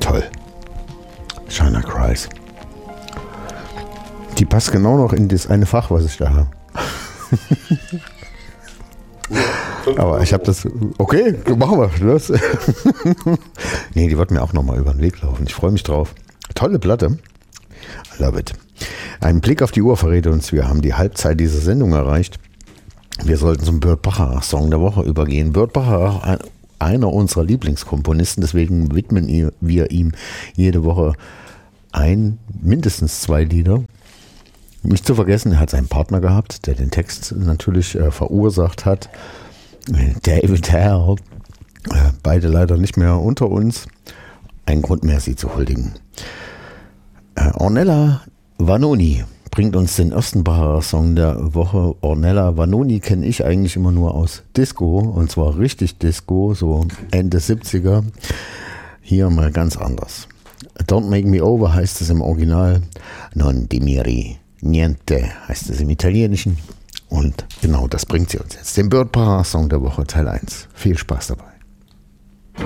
Toll. China Cries. Die passt genau noch in das eine Fach, was ich da habe. Aber ich habe das... Okay, machen wir. Los. Nee, die wird mir auch nochmal über den Weg laufen. Ich freue mich drauf. Tolle Platte. I love it. Ein Blick auf die Uhr verrät uns, wir haben die Halbzeit dieser Sendung erreicht. Wir sollten zum Burt Bacharach Song der Woche übergehen. Burt Bacharach, einer unserer Lieblingskomponisten, deswegen widmen wir ihm jede Woche mindestens 2 Lieder. Nicht zu vergessen, er hat seinen Partner gehabt, der den Text natürlich verursacht hat. David Hale, beide leider nicht mehr unter uns. Ein Grund mehr, sie zu huldigen. Ornella Vanoni bringt uns den ersten Bacharach-Song der Woche. Ornella Vanoni kenne ich eigentlich immer nur aus Disco, und zwar richtig Disco, so Ende 70er. Hier mal ganz anders. Don't Make Me Over heißt es im Original. Non dimiri niente heißt es im Italienischen. Und genau das bringt sie uns jetzt. Den Burt Bacharach Song der Woche, Teil 1. Viel Spaß dabei.